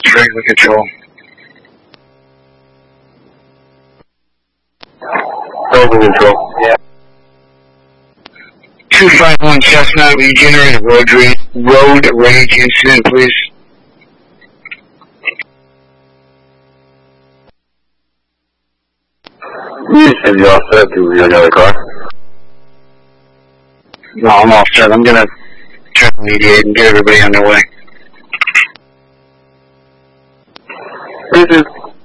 regular control. Regular control. Yeah. 251 Chestnut, will you generate a road rage incident, please? Is you all set to another car? No, I'm all set. I'm gonna try to mediate and get everybody on their way. This is